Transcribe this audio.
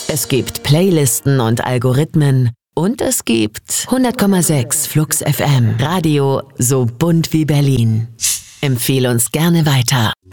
Es gibt Playlisten und Algorithmen. Und es gibt 100,6 Flux FM. Radio so bunt wie Berlin. Empfehle uns gerne weiter.